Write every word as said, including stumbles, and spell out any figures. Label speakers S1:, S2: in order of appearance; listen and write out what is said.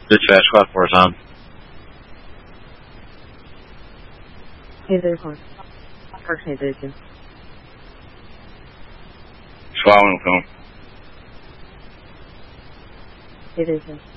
S1: Dispatch five four is on.
S2: Heather Horn. Park Station.
S1: Swallowing film.
S2: It isn't.